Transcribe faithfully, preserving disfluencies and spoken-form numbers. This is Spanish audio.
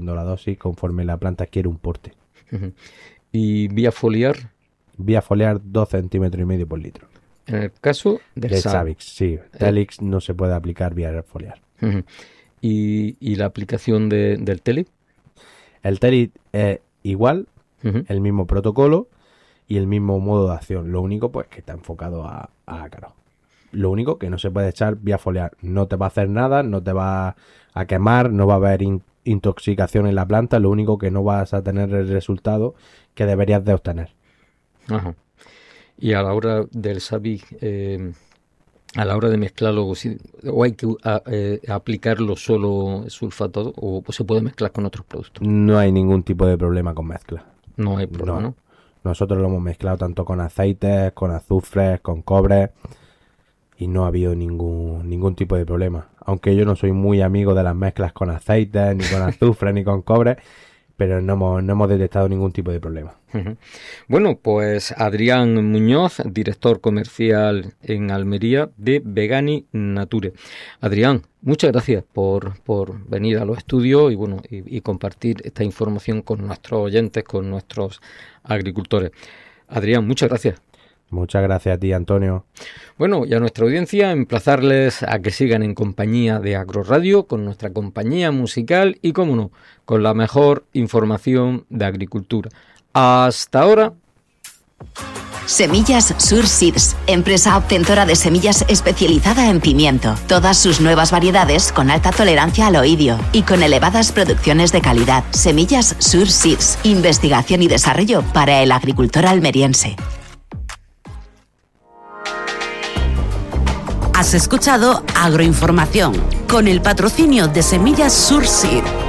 subiendo la dosis conforme la planta adquiere un porte. Uh-huh. ¿Y vía foliar? Vía foliar dos centímetros y medio por litro. En el caso del de Savix. Sí, Telix eh. no se puede aplicar vía foliar. Uh-huh. ¿Y, ¿Y la aplicación de, del Telix? El Telix es igual, uh-huh. el mismo protocolo y el mismo modo de acción. Lo único, pues, que está enfocado a, a ácaros. Lo único que no se puede echar vía foliar. No te va a hacer nada, no te va a quemar, no va a haber in- intoxicación en la planta. Lo único que no vas a tener el resultado que deberías de obtener. Ajá. Y a la hora del Savix, eh, a la hora de mezclarlo, ¿o hay que a, eh, aplicarlo solo sulfato o se puede mezclar con otros productos? No hay ningún tipo de problema con mezcla. No hay problema, ¿no? ¿no? Nosotros lo hemos mezclado tanto con aceites, con azufres, con cobre y no ha habido ningún ningún tipo de problema. Aunque yo no soy muy amigo de las mezclas con aceites, ni con azufre, ni con cobre, pero no hemos, no hemos detectado ningún tipo de problema. Uh-huh. Bueno, pues Adrián Muñoz, director comercial en Almería de Vegani Nature. Adrián, muchas gracias por, por venir a los estudios y bueno y, y compartir esta información con nuestros oyentes, con nuestros agricultores. Adrián, muchas gracias. Muchas gracias a ti, Antonio. Bueno, y a nuestra audiencia, emplazarles a que sigan en compañía de Agroradio, con nuestra compañía musical y, cómo no, con la mejor información de agricultura. Hasta ahora. Semillas Sur Seeds, empresa obtentora de semillas especializada en pimiento. Todas sus nuevas variedades con alta tolerancia al oidio y con elevadas producciones de calidad. Semillas Sur Seeds, investigación y desarrollo para el agricultor almeriense. Has escuchado Agroinformación con el patrocinio de Semillas Sur Seed.